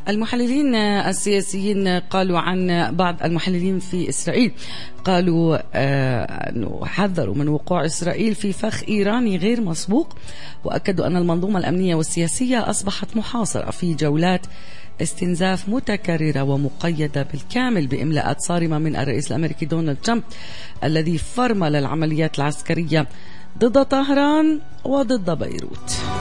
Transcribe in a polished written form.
المحللين السياسيين قالوا عن بعض المحللين في إسرائيل، قالوا أنه حذروا من وقوع إسرائيل في فخ إيراني غير مسبوق، وأكدوا أن المنظومة الأمنية والسياسية أصبحت محاصرة في جولات استنزاف متكررة ومقيدة بالكامل بإملاءات صارمة من الرئيس الأمريكي دونالد ترامب الذي فرمل العمليات العسكرية ضد طهران وضد بيروت.